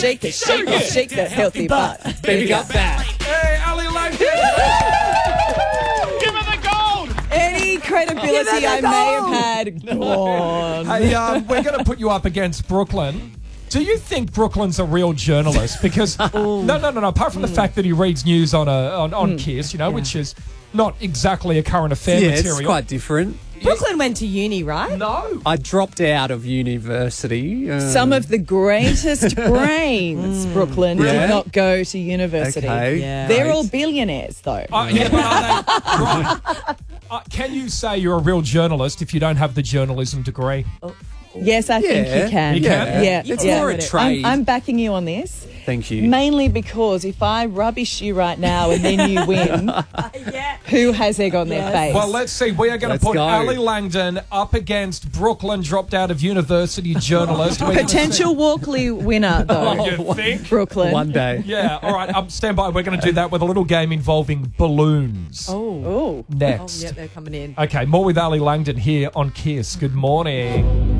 Shake it, shake that healthy butt. Baby got fat. Hey, Ali Langdon! Give her the gold. Any credibility I may have had, gone. Hey, we're going to put you up against Brooklyn. Do you think Brooklyn's a real journalist? Because no. Apart from the fact that he reads news on Kiss, which is not exactly a current affair material. It's quite different. Brooklyn went to uni, right? No. I dropped out of university. Some of the greatest brains, Brooklyn, did not go to university. Okay. Yeah. They're all billionaires, though. But are they? Right. Can you say you're a real journalist if you don't have the journalism degree? Yes, I think you can. You can? Yeah. It's more a trade. I'm backing you on this. Thank you. Mainly because if I rubbish you right now and then you win, who has egg on their face? Well, let's see. We are going to put Ali Langdon up against Brooklyn, dropped out of university journalist. Potential Walkley winner, though. You think? Brooklyn. One day. Yeah, all right. Stand by. We're going to do that with a little game involving balloons. Oh. Next. Oh, yeah, they're coming in. Okay, more with Ali Langdon here on Kiss. Good morning.